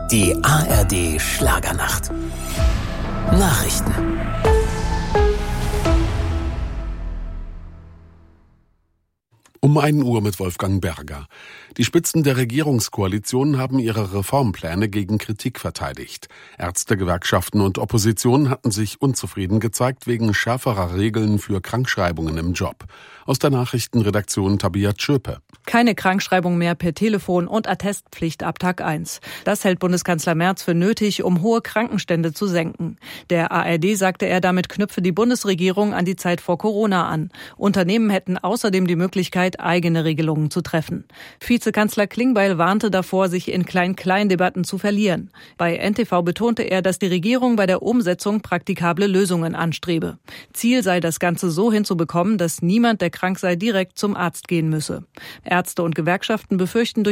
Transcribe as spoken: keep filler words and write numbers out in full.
Die A R D Schlagernacht. Nachrichten. Um ein Uhr mit Wolfgang Berger. Die Spitzen der Regierungskoalition haben ihre Reformpläne gegen Kritik verteidigt. Ärztegewerkschaften und Opposition hatten sich unzufrieden gezeigt wegen schärferer Regeln für Krankschreibungen im Job. Aus der Nachrichtenredaktion Tabia Tschöpe. Keine Krankschreibung mehr per Telefon und Attestpflicht ab Tag eins. Das hält Bundeskanzler Merz für nötig, um hohe Krankenstände zu senken. Der A R D sagte er, damit knüpfe die Bundesregierung an die Zeit vor Corona an. Unternehmen hätten außerdem die Möglichkeit, eigene Regelungen zu treffen. Vizekanzler Klingbeil warnte davor, sich in Klein-Klein-Debatten zu verlieren. Bei N T V betonte er, dass die Regierung bei der Umsetzung praktikable Lösungen anstrebe. Ziel sei, das Ganze so hinzubekommen, dass niemand, der krank sei, direkt zum Arzt gehen müsse. Ärzte und Gewerkschaften befürchten durch